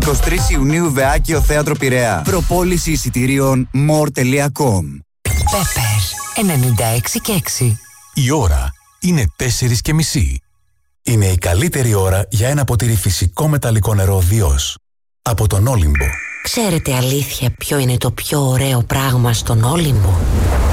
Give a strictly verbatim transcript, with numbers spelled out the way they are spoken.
είκοσι τρεις Ιουνίου, Βεάκιο Θέατρο Πειραιά. Προπόληση εισιτηρίων more τελεία com. Pepper ενενήντα έξι και έξι. Η ώρα είναι τέσσερις και μισή. Είναι η καλύτερη ώρα για ένα ποτήρι φυσικό μεταλλικό νερό Διός. Από τον Όλυμπο. Ξέρετε αλήθεια ποιο είναι το πιο ωραίο πράγμα στον Όλυμπο?